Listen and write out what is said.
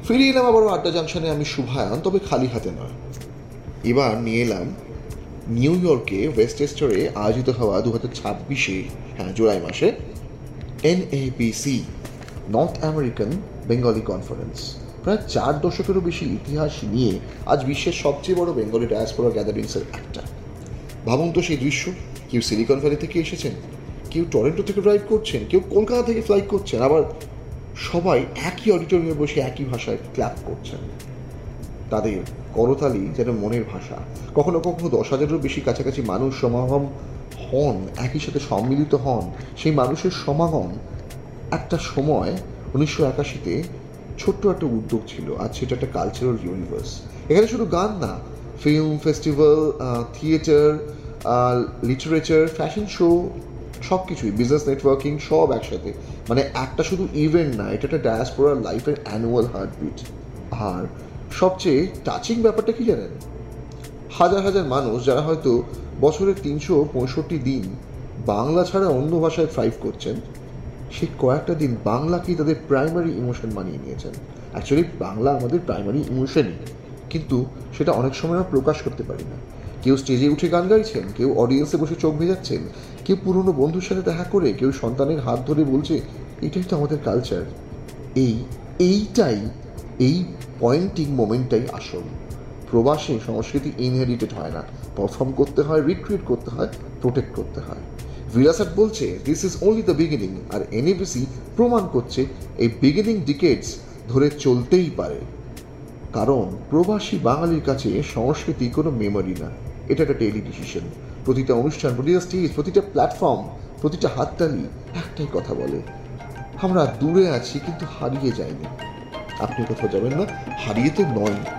ফিরে এলাম আবারও আড্ডা জাংশনে। আমি শুভায়ন, তবে খালি হাতে নয়। এবার নিয়ে এলাম নিউ ইয়র্কে ওয়েস্টচেস্টারে আয়োজিত হওয়া 2026 জুলাই মাসে NABC, north American Bengali conference. প্রায় 4 দশকেরও বেশি ইতিহাস নিয়ে আজ বিশ্বের সবচেয়ে বড় বেঙ্গলি ডায়াসপোরা গ্যাদারিংসের একটা। ভাবুন তো সেই দৃশ্য। কেউ সিলিকন ভ্যালি থেকে এসেছেন, কেউ টরন্টো থেকে ড্রাইভ করছেন, কেউ কলকাতা থেকে ফ্লাই করছেন, আবার সবাই একই অডিটোরিয়ামে বসে একই ভাষায় ক্ল্যাপ করছেন। তাদের করতালি যেন মনের ভাষা। কখনো কখনো 10,000-এরও বেশি কাছাকাছি মানুষ সমাগম হন, একই সাথে সম্মিলিত হন। সেই মানুষের সমাগম একটা সময় 1981-তে ছোট্ট একটা উদ্যোগ ছিল, আজ সেটা একটা কালচারাল ইউনিভার্স। এখানে শুধু গান না, film festival, theatre, literature, fashion show, সব কিছুই, বিজনেস নেটওয়ার্কিং, সব একসাথে। মানে একটা শুধু ইভেন্ট না, এটা একটা ডায়াসপোরার লাইফের অ্যানুয়াল হার্টবিট। আর সবচেয়ে টাচিং ব্যাপারটা কি জানেন? হাজার হাজার মানুষ যারা হয়তো বছরের 365 দিন বাংলা ছাড়া অন্য ভাষায় থ্রাইভ করছেন, সেই কয়েকটা দিন বাংলাকেই তাদের প্রাইমারি ইমোশন বানিয়ে নিয়েছেন। অ্যাকচুয়ালি বাংলা আমাদের প্রাইমারি ইমোশনই, কিন্তু সেটা অনেক সময় আমরা প্রকাশ করতে পারি না। কেউ স্টেজে উঠে গান গাইছেন, কেউ অডিয়েন্সে বসে চোখ ভেজাচ্ছেন, কেউ পুরনো বন্ধুর সাথে দেখা করে, কেউ সন্তানের হাত ধরে বলছে এটাই তো আমাদের কালচার। এইটাই এই পয়েন্টিং মোমেন্টটাই আসল। প্রবাসে সংস্কৃতি ইনহেরিটেড হয় না, পারফর্ম করতে হয়, রিক্রিয়েট করতে হয়, প্রোটেক্ট করতে হয়। ভিরাসাট বলছে this is only the beginning, R NABC প্রমাণ করছে এই বিগিনিং ডিকেডস ধরে চলতেই পারে। কারণ প্রবাসী বাঙালির কাছে সংস্কৃতি কোনো মেমোরি না, এটা একটা ডেইলি ডিসিশন। প্রতিটা অনুষ্ঠান, প্রতিটা স্টেজ, প্রতিটা প্ল্যাটফর্ম, প্রতিটা হাততালি একটাই কথা বলে, আমরা দূরে আছি কিন্তু হারিয়ে যাইনি। আপনি কোথাও যাবেন না, হারিয়ে তো নয়।